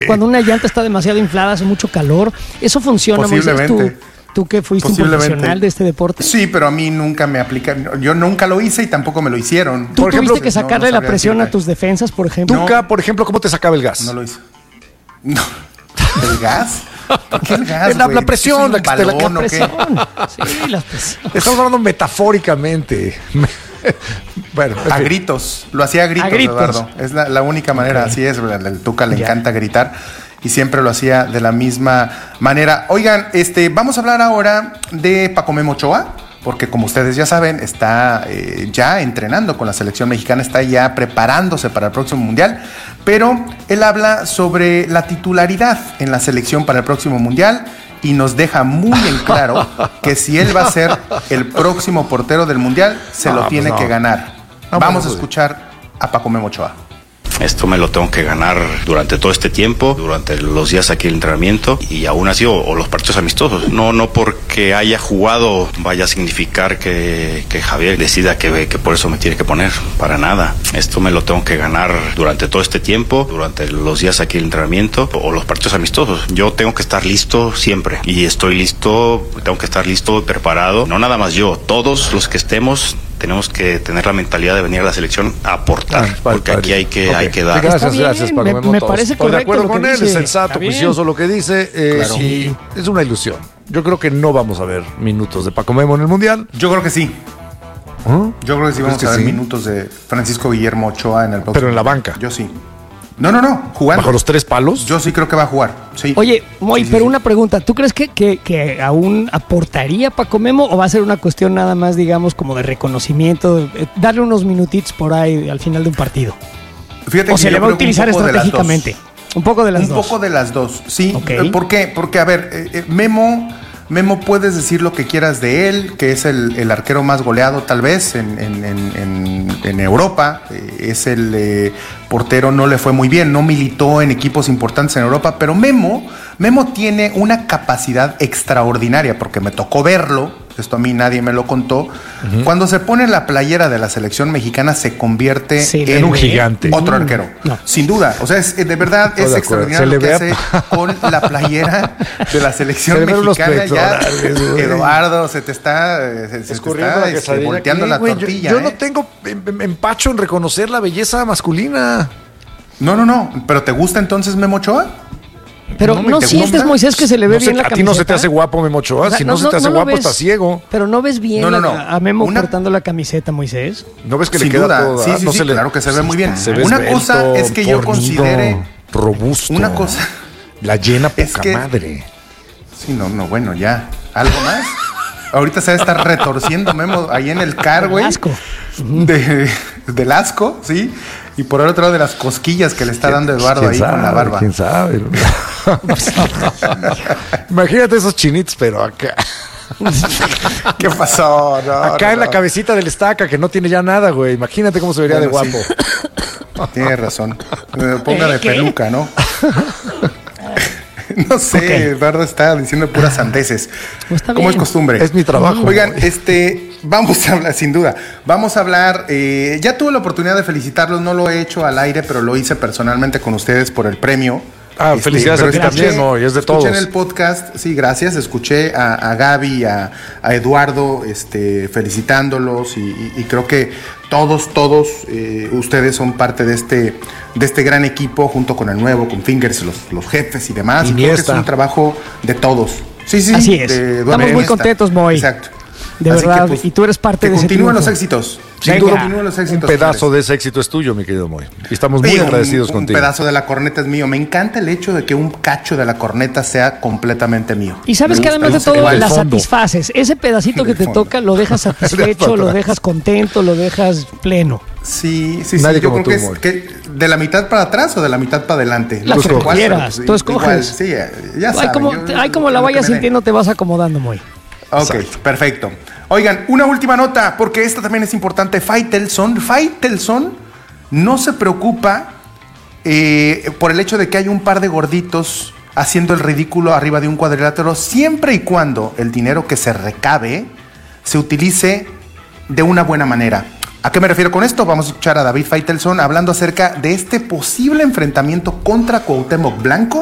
Cuando una llanta está demasiado inflada, hace mucho calor. ¿Eso funciona, Moisés? ¿Tú que fuiste un profesional de este deporte? Sí, pero a mí nunca me aplican. Yo nunca lo hice y tampoco me lo hicieron. ¿Tú tuviste que sacarle la presión a tus defensas, por ejemplo? Tuca, por ejemplo, ¿cómo te sacaba el gas? No lo hice. No. ¿El gas? ¿Por qué el gas, la presión, la balón, ¿o qué? Sí, la presión. Estamos hablando metafóricamente. Bueno, a gritos. Lo hacía a gritos, Eduardo. Es la única manera. Así es. El Tuca le encanta gritar. Y siempre lo hacía de la misma manera. Oigan, vamos a hablar ahora de Paco Memo Ochoa, porque como ustedes ya saben, está ya entrenando con la selección mexicana, está ya preparándose para el próximo Mundial, pero él habla sobre la titularidad en la selección para el próximo Mundial y nos deja muy en claro que si él va a ser el próximo portero del Mundial, se lo tiene que ganar. Vamos a escuchar a Paco Memo Ochoa. Esto me lo tengo que ganar durante todo este tiempo, durante los días aquí del entrenamiento y aún así o los partidos amistosos. No porque haya jugado vaya a significar que Javier decida que por eso me tiene que poner, para nada. Esto me lo tengo que ganar durante todo este tiempo, durante los días aquí del entrenamiento o los partidos amistosos. Yo tengo que estar listo siempre y estoy listo, tengo que estar listo, preparado. No nada más yo, todos los que estemos tenemos que tener la mentalidad de venir a la selección a aportar, porque aquí hay que dar. Gracias, Paco Memo. Me parece correcto. Estoy de acuerdo con él, dice. es sensato, juicioso lo que dice. Claro. Y es una ilusión. Yo creo que no vamos a ver minutos de Paco Memo en el Mundial. Yo creo que sí. Yo creo que sí vamos a ver minutos de Francisco Guillermo Ochoa en el próximo. Pero en la banca. Yo sí. No, jugando. ¿Bajo los 3 palos? Yo sí creo que va a jugar, sí. Oye, Moy, pero una pregunta. ¿Tú crees que aún aportaría Paco Memo o va a ser una cuestión nada más, digamos, como de reconocimiento, darle unos minutitos por ahí al final de un partido? Fíjate ¿O que se le va a utilizar estratégicamente? Un poco de las dos. Un poco de las dos, sí. Okay. ¿Por qué? Porque, a ver, Memo, puedes decir lo que quieras de él, que es el arquero más goleado tal vez en Europa, es el portero, no le fue muy bien, no militó en equipos importantes en Europa, pero Memo tiene una capacidad extraordinaria, porque me tocó verlo, esto a mí nadie me lo contó, cuando se pone la playera de la selección mexicana se convierte en un gigante. Otro arquero, sin duda, o sea, de verdad es extraordinario lo que hace con la playera de la selección mexicana. Ya, Eduardo, se te está volteando la tortilla. Yo no tengo empacho en reconocer la belleza masculina. No, pero ¿te gusta entonces Memo Ochoa? Pero no sientes, Moisés, que se le ve bien la camiseta. ¿A ti no se te hace guapo Memo Ochoa? O sea, si no se te hace guapo, estás ciego. Pero no ves bien a Memo cortando la camiseta, Moisés. ¿No ves que sin le queda duda, todo? Sí, claro que se ve muy bien. Una cosa es que yo considere robusto. Una cosa. La llena poca madre. Sí, bueno, ya. ¿Algo más? Ahorita se va a estar retorciendo Memo ahí en el car, güey. Asco. Del asco, sí. Y por el otro lado de las cosquillas que le está dando Eduardo ahí con la barba. ¿Quién sabe? Imagínate esos chinitos, pero acá. ¿Qué pasó? Acá en la cabecita del estaca, que no tiene ya nada, güey. Imagínate cómo se vería de guapo. Sí. Tienes razón. Ponga de peluca, ¿no? No sé, Eduardo está diciendo puras sandeces. Como es costumbre. Es mi trabajo. Oigan, vamos a hablar, sin duda. Vamos a hablar. Ya tuve la oportunidad de felicitarlos, no lo he hecho al aire, pero lo hice personalmente con ustedes por el premio. Felicidades a ti también, y es de todos. Escuché en el podcast, sí, gracias. Escuché a Gaby, a Eduardo, felicitándolos y creo que todos ustedes son parte de este gran equipo, junto con el nuevo, con Fingers, los jefes y demás. Y creo que es un trabajo de todos. Sí. Así es. Estamos muy contentos, Moy. Exacto. De así verdad, que, y tú eres parte de ese continúen los éxitos. Sin duda, continúen los éxitos. Un pedazo de ese éxito es tuyo, mi querido Moy. Y estamos muy agradecidos contigo. Un pedazo de la corneta es mío. Me encanta el hecho de que un cacho de la corneta sea completamente mío. Y sabes que además de todo, la satisfaces. Ese pedacito que te toca lo dejas satisfecho, lo dejas contento, lo dejas pleno. Sí. Nadie yo creo que de la mitad para atrás o de la mitad para adelante. La que quieras, tú escoges. Igual, sí, ya saben. Como la vayas sintiendo, te vas acomodando, Moy. Ok, perfecto. Oigan, una última nota, porque esta también es importante. Faitelson no se preocupa por el hecho de que hay un par de gorditos haciendo el ridículo arriba de un cuadrilátero, siempre y cuando el dinero que se recabe se utilice de una buena manera. ¿A qué me refiero con esto? Vamos a escuchar a David Faitelson hablando acerca de este posible enfrentamiento contra Cuauhtémoc Blanco